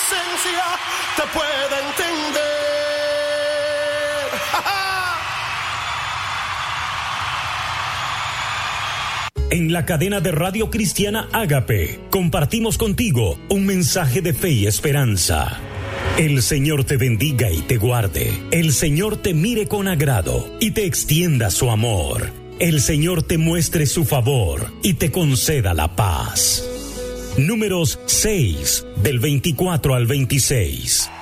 esencia te pueda entender. En la cadena de Radio Cristiana Ágape, compartimos contigo un mensaje de fe y esperanza. El Señor te bendiga y te guarde. El Señor te mire con agrado y te extienda su amor. El Señor te muestre su favor y te conceda la paz. Números 6, del 24 al 26.